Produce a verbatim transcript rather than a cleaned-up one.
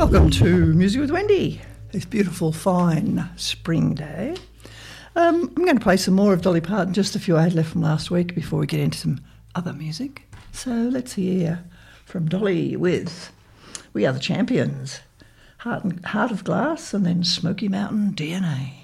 Welcome to Music with Wendy, this beautiful, fine spring day. Um, I'm going to play some more of Dolly Parton, just a few I had left from last week before we get into some other music. So let's hear from Dolly with We Are the Champions, Heart, and, Heart of Glass, and then Smoky Mountain D N A.